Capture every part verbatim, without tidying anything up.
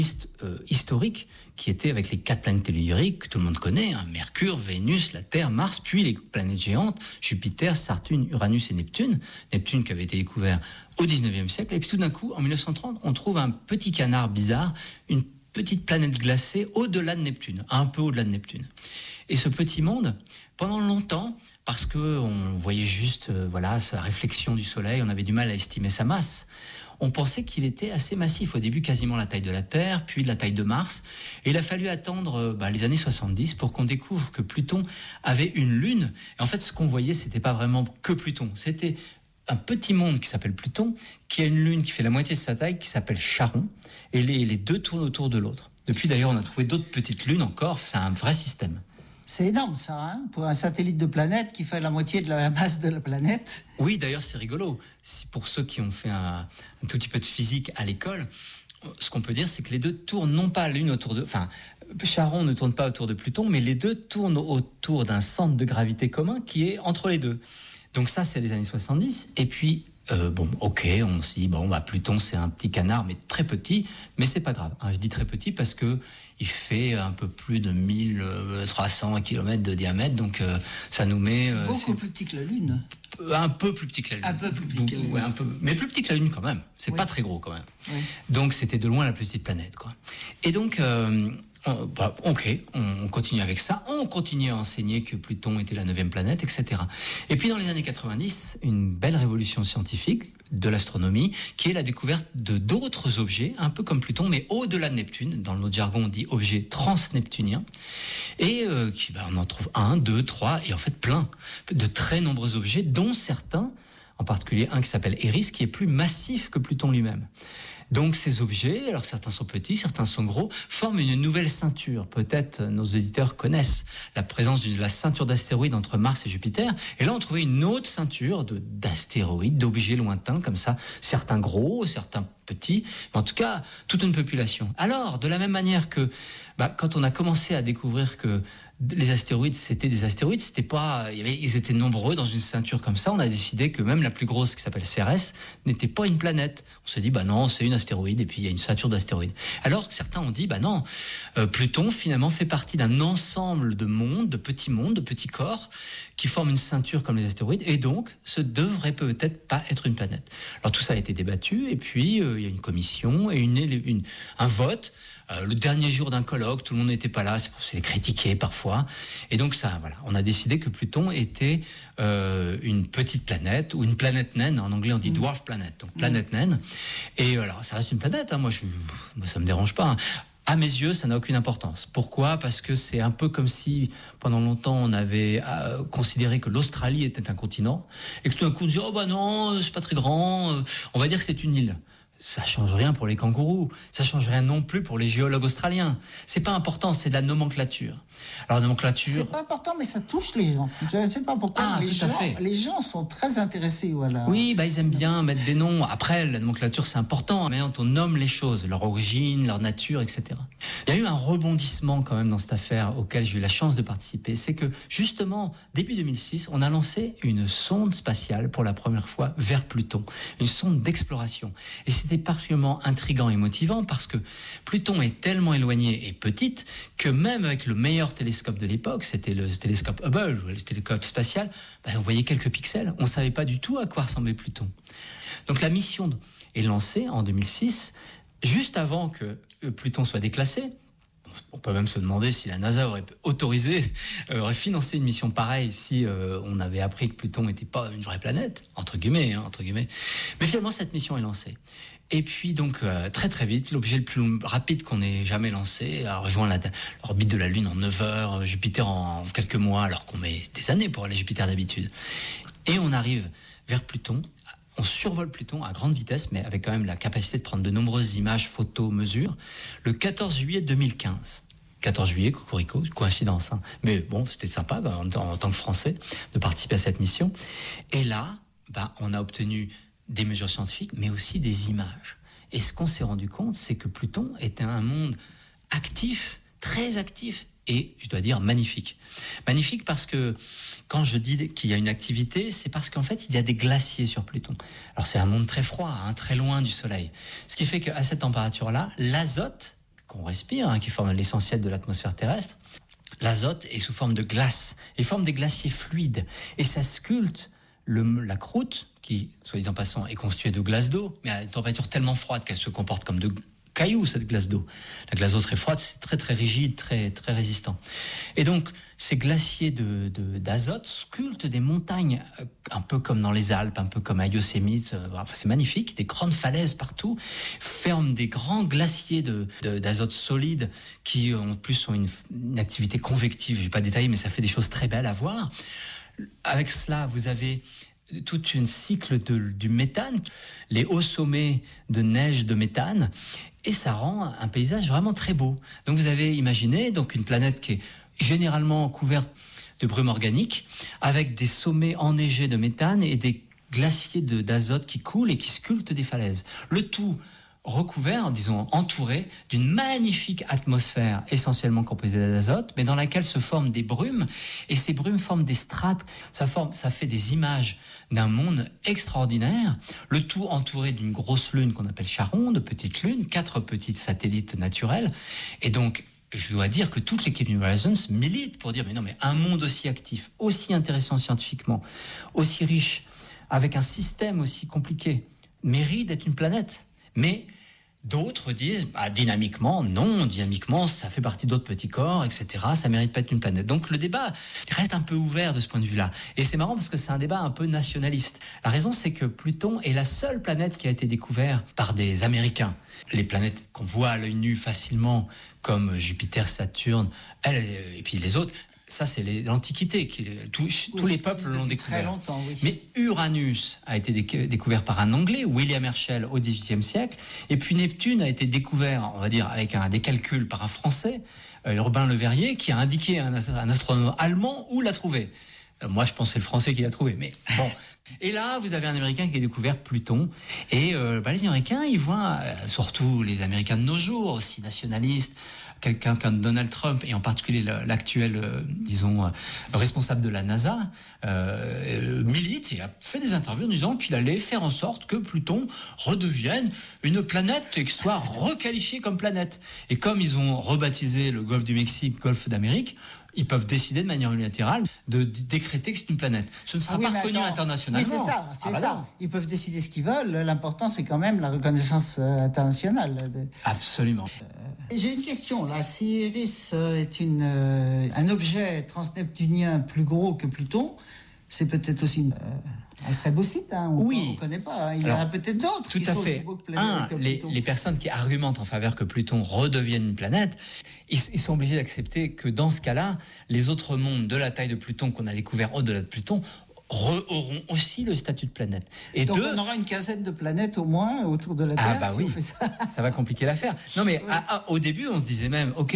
Euh, historique qui était avec les quatre planètes telluriques que tout le monde connaît, hein, Mercure, Vénus, la Terre, Mars, puis les planètes géantes, Jupiter, Saturne, Uranus et Neptune. Neptune qui avait été découvert au dix-neuvième siècle. Et puis tout d'un coup, en mille neuf cent trente, on trouve un petit canard bizarre, une petite planète glacée au-delà de Neptune, un peu au-delà de Neptune. Et ce petit monde, pendant longtemps, parce qu'on voyait juste euh, voilà, sa réflexion du Soleil, on avait du mal à estimer sa masse. On pensait qu'il était assez massif. Au début, quasiment la taille de la Terre, puis de la taille de Mars. Et il a fallu attendre bah, les années soixante-dix pour qu'on découvre que Pluton avait une lune. Et en fait, ce qu'on voyait, c'était pas vraiment que Pluton. C'était un petit monde qui s'appelle Pluton, qui a une lune qui fait la moitié de sa taille, qui s'appelle Charon. Et les, les deux tournent autour de l'autre. Depuis, d'ailleurs, on a trouvé d'autres petites lunes encore. C'est un vrai système. C'est énorme ça, hein, pour un satellite de planète qui fait la moitié de la masse de la planète. Oui, d'ailleurs c'est rigolo. Si pour ceux qui ont fait un, un tout petit peu de physique à l'école, ce qu'on peut dire c'est que les deux tournent non pas l'une autour de... Enfin, Charon ne tourne pas autour de Pluton, mais les deux tournent autour d'un centre de gravité commun qui est entre les deux. Donc ça c'est les années soixante-dix. Et puis, euh, bon, ok, on se dit, bon, bah, Pluton c'est un petit canard, mais très petit, mais c'est pas grave. Hein, je dis très petit parce que il fait un peu plus de mille trois cents kilomètres de diamètre, donc euh, ça nous met... Euh, Beaucoup plus petit que la Lune. Un peu plus petit que la Lune. Un peu plus petit que la Lune. Ouais, un peu, mais plus petit que la Lune quand même. C'est oui. Pas très gros quand même. Oui. Donc c'était de loin la plus petite planète, quoi. Et donc... Euh, On, bah, ok, on, on continue avec ça. On continue à enseigner que Pluton était la neuvième planète, et cetera. Et puis dans les années quatre-vingt-dix, une belle révolution scientifique de l'astronomie, qui est la découverte de d'autres objets, un peu comme Pluton, mais au-delà de Neptune. Dans notre jargon, on dit objets transneptuniens. Et euh, qui, bah, on en trouve un, deux, trois, et en fait plein de très nombreux objets, dont certains, en particulier un qui s'appelle Eris, qui est plus massif que Pluton lui-même. Donc ces objets, alors certains sont petits, certains sont gros, forment une nouvelle ceinture. Peut-être nos auditeurs connaissent la présence de la ceinture d'astéroïdes entre Mars et Jupiter. Et là, on trouvait une autre ceinture de, d'astéroïdes, d'objets lointains, comme ça, certains gros, certains petits, mais en tout cas, toute une population. Alors, de la même manière que bah, quand on a commencé à découvrir que les astéroïdes, c'était des astéroïdes, c'était pas, il y avait, ils étaient nombreux dans une ceinture comme ça. On a décidé que même la plus grosse, qui s'appelle Cérès, n'était pas une planète. On s'est dit, bah non, c'est une astéroïde, et puis il y a une ceinture d'astéroïdes. Alors certains ont dit, bah non, euh, Pluton finalement fait partie d'un ensemble de mondes, de petits mondes, de petits corps, qui forment une ceinture comme les astéroïdes, et donc ce devrait peut-être pas être une planète. Alors tout ça a été débattu, et puis euh, il y a une commission et une, une un vote. Euh, le dernier jour d'un colloque, tout le monde n'était pas là, c'est, c'est critiqué parfois. Et donc ça, voilà, on a décidé que Pluton était euh, une petite planète, ou une planète naine, en anglais on dit mmh. dwarf planet, donc planète mmh. naine. Et alors ça reste une planète, hein, moi, je, moi ça me dérange pas. Hein. À mes yeux, ça n'a aucune importance. Pourquoi ? Parce que c'est un peu comme si, pendant longtemps, on avait euh, considéré que l'Australie était un continent, et que tout d'un coup on dit « Oh bah non, c'est pas très grand, euh, on va dire que c'est une île ». Ça change rien pour les kangourous, ça change rien non plus pour les géologues australiens. C'est pas important, c'est de la nomenclature. Alors la nomenclature... C'est pas important, mais ça touche les gens. Je ne sais pas pourquoi, ah, les, gens, les gens sont très intéressés. Voilà. Oui, bah, ils aiment bien mettre des noms. Après, la nomenclature, c'est important. Mais on nomme les choses, leur origine, leur nature, et cetera. Il y a eu un rebondissement quand même dans cette affaire auquel j'ai eu la chance de participer. C'est que, justement, début deux mille six, on a lancé une sonde spatiale pour la première fois vers Pluton. Une sonde d'exploration. Et c'était particulièrement intriguant et motivant parce que Pluton est tellement éloigné et petite que même avec le meilleur télescope de l'époque, c'était le télescope Hubble, le télescope spatial, bah, on voyait quelques pixels. On ne savait pas du tout à quoi ressemblait Pluton. Donc la mission est lancée en deux mille six, juste avant que Pluton soit déclassé. On peut même se demander si la NASA aurait autorisé, euh, aurait financé une mission pareille si euh, on avait appris que Pluton n'était pas une vraie planète, entre guillemets, hein, entre guillemets. Mais finalement, cette mission est lancée. Et puis donc euh, très très vite, l'objet le plus rapide qu'on ait jamais lancé a rejoint la, l'orbite de la Lune en neuf heures, Jupiter en quelques mois, alors qu'on met des années pour aller à Jupiter d'habitude. Et on arrive vers Pluton. On survole Pluton à grande vitesse, mais avec quand même la capacité de prendre de nombreuses images, photos, mesures, le quatorze juillet deux mille quinze. quatorze juillet, cocorico, coïncidence. Hein. Mais bon, c'était sympa en, en, en tant que Français de participer à cette mission. Et là, bah, on a obtenu des mesures scientifiques, mais aussi des images. Et ce qu'on s'est rendu compte, c'est que Pluton était un monde actif, très actif, et je dois dire magnifique. Magnifique parce que quand je dis qu'il y a une activité, c'est parce qu'en fait, il y a des glaciers sur Pluton. Alors c'est un monde très froid, hein, très loin du Soleil. Ce qui fait qu'à cette température-là, l'azote qu'on respire, hein, qui forment l'essentiel de l'atmosphère terrestre, l'azote est sous forme de glace. Il forme des glaciers fluides. Et ça sculpte le, la croûte, qui, soit dit en passant, est constituée de glace d'eau, mais à une température tellement froide qu'elle se comporte comme de cailloux, cette glace d'eau. La glace d'eau très froide, c'est très très rigide, très, très résistant. Et donc, ces glaciers de, de, d'azote sculptent des montagnes, un peu comme dans les Alpes, un peu comme à Yosemite. Enfin, c'est magnifique, des grandes falaises partout, forment des grands glaciers de, de, d'azote solide qui, en plus, ont une, une activité convective. Je ne vais pas détailler, mais ça fait des choses très belles à voir. Avec cela, vous avez tout un cycle de, du méthane, les hauts sommets de neige de méthane, et ça rend un paysage vraiment très beau. Donc vous avez imaginé donc une planète qui est généralement couverte de brume organique, avec des sommets enneigés de méthane et des glaciers de, d'azote qui coulent et qui sculptent des falaises. Le tout recouvert, disons entouré d'une magnifique atmosphère essentiellement composée d'azote, mais dans laquelle se forment des brumes, et ces brumes forment des strates. Ça forme, ça fait des images d'un monde extraordinaire, le tout entouré d'une grosse lune qu'on appelle Charon, de petites lunes, quatre petites satellites naturels, et donc je dois dire que toute l'équipe New Horizons milite pour dire mais non mais un monde aussi actif, aussi intéressant scientifiquement, aussi riche, avec un système aussi compliqué, mérite d'être une planète. Mais d'autres disent, bah, dynamiquement, non, dynamiquement, ça fait partie d'autres petits corps, et cetera. Ça mérite pas d'être une planète. Donc le débat reste un peu ouvert de ce point de vue-là. Et c'est marrant parce que c'est un débat un peu nationaliste. La raison, c'est que Pluton est la seule planète qui a été découverte par des Américains. Les planètes qu'on voit à l'œil nu facilement, comme Jupiter, Saturne, elles, et puis les autres, ça, c'est les, l'Antiquité. Qui, tout, oui, tous les peuples l'ont découvert. Très longtemps, oui. Mais Uranus a été dé- découvert par un Anglais, William Herschel, au dix-huitième siècle. Et puis Neptune a été découvert, on va dire, avec un, des calculs par un Français, euh, Urbain Le Verrier, qui a indiqué à un, un astronome allemand où l'a trouvé. Euh, moi, je pense que c'est le Français qui l'a trouvé. Mais bon. Et là, vous avez un Américain qui a découvert Pluton. Et euh, bah, les Américains, ils voient, euh, surtout les Américains de nos jours, aussi nationalistes, quelqu'un comme Donald Trump, et en particulier l'actuel, euh, disons, euh, responsable de la NASA, euh, milite et a fait des interviews en disant qu'il allait faire en sorte que Pluton redevienne une planète et qu'il soit requalifié comme planète. Et comme ils ont rebaptisé le golfe du Mexique, golfe d'Amérique, ils peuvent décider de manière unilatérale de d- décréter que c'est une planète. Ce ne sera Ah oui, pas mais reconnu attends. internationalement. Oui, c'est ça, c'est Ah bah ça. non. Ils peuvent décider ce qu'ils veulent. L'important, c'est quand même la reconnaissance euh, internationale. Absolument. Euh, j'ai une question là. Si Iris euh, est une, euh, un objet transneptunien plus gros que Pluton, c'est peut-être aussi une, euh, un très beau site. Hein. On Oui. ne connaît pas. Hein. Il Alors, y en a peut-être d'autres Tout qui à sont fait. aussi beaux que, Un, que les, Pluton. les personnes qui argumentent en faveur que Pluton redevienne une planète, ils, ils sont obligés d'accepter que dans ce cas-là, les autres mondes de la taille de Pluton qu'on a découvert au-delà de Pluton re- auront aussi le statut de planète. Et Donc deux, on aura une quinzaine de planètes au moins autour de la Terre ah bah si oui, on fait ça. ça va compliquer l'affaire. Non mais Oui. à- à- au début, on se disait même, ok,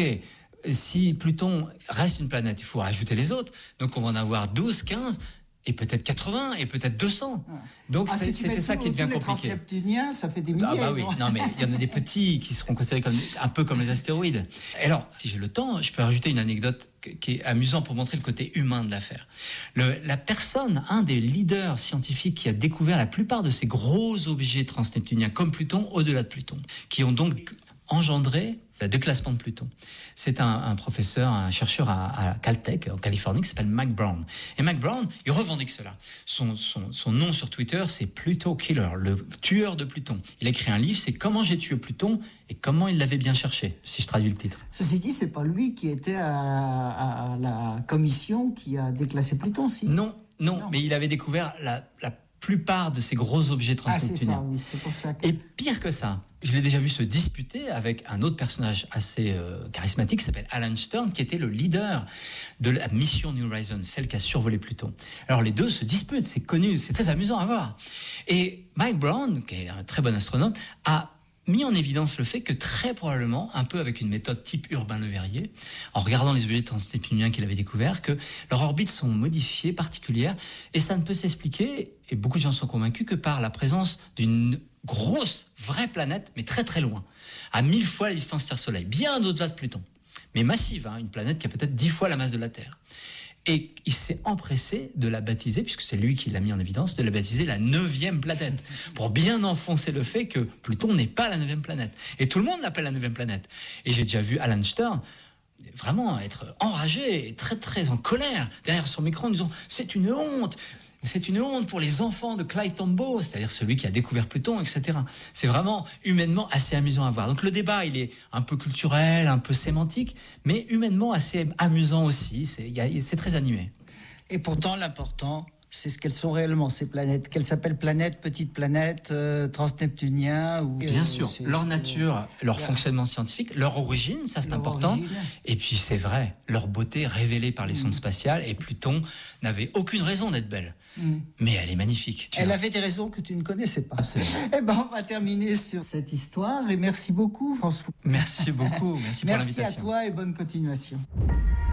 si Pluton reste une planète, il faut rajouter les autres. Donc on va en avoir douze, quinze, et peut-être quatre-vingts, et peut-être deux cents. Donc Ah, c'est- si tu mets c'était ça tous- qui devient tous les compliqué. transneptuniens, ça fait des milliers. Ah bah oui, non non mais il y en a des petits qui seront considérés comme un peu comme les astéroïdes. Et alors, si j'ai le temps, je peux rajouter une anecdote qui est amusante pour montrer le côté humain de l'affaire. Le, la personne, un des leaders scientifiques qui a découvert la plupart de ces gros objets transneptuniens comme Pluton, au-delà de Pluton, qui ont donc engendré le déclassement de Pluton. C'est un, un professeur, un chercheur à, à Caltech, en Californie, qui s'appelle Mac Brown. Et Mac Brown, il revendique cela. Son, son, son nom sur Twitter, c'est Pluto Killer, le tueur de Pluton. Il a écrit un livre, c'est Comment j'ai tué Pluton et comment il l'avait bien cherché, si je traduis le titre. Ceci dit, c'est pas lui qui était à, à- à la commission qui a déclassé Pluton, si. Non, non, Non. mais il avait découvert la, la plupart de ces gros objets Ah, c'est transneptuniens. ça, oui, c'est pour ça que... Et pire que ça, je l'ai déjà vu se disputer avec un autre personnage assez euh, charismatique qui s'appelle Alan Stern, qui était le leader de la mission New Horizons, celle qui a survolé Pluton. Alors les deux se disputent, c'est connu, c'est très amusant à voir. Et Mike Brown, qui est un très bon astronome, a mis en évidence le fait que très probablement, un peu avec une méthode type Urbain Le Verrier, en regardant les objets transneptuniens qu'il avait découverts, que leurs orbites sont modifiées, particulières, et ça ne peut s'expliquer, et beaucoup de gens sont convaincus, que par la présence d'une grosse, vraie planète, mais très très loin, à mille fois la distance Terre-Soleil, bien au-delà de Pluton, mais massive, hein, une planète qui a peut-être dix fois la masse de la Terre. Et il s'est empressé de la baptiser, puisque c'est lui qui l'a mis en évidence, de la baptiser la neuvième planète, pour bien enfoncer le fait que Pluton n'est pas la neuvième planète. Et tout le monde l'appelle la neuvième planète. Et j'ai déjà vu Alan Stern vraiment être enragé, très très en colère, derrière son micro en disant « c'est une honte !» C'est une honte pour les enfants de Clyde Tombaugh, c'est-à-dire celui qui a découvert Pluton, et cetera. C'est vraiment humainement assez amusant à voir. Donc le débat, il est un peu culturel, un peu sémantique, mais humainement assez amusant aussi. C'est, y a, c'est très animé. Et pourtant, l'important, c'est ce qu'elles sont réellement, ces planètes. Qu'elles s'appellent planètes, petites planètes, euh, transneptuniens ou... Bien euh, sûr, c'est, leur c'est, nature, leur la... fonctionnement scientifique, leur origine, ça c'est leur important. Origine. Et puis c'est vrai, leur beauté révélée par les sondes mmh. spatiales. Et Pluton n'avait aucune raison d'être belle. Mmh. Mais elle est magnifique. Elle vois. avait des raisons que tu ne connaissais pas. Absolument. Eh ben, on va terminer sur cette histoire. Et merci beaucoup, François. Merci beaucoup. Merci, merci pour l'invitation. Merci à toi et bonne continuation.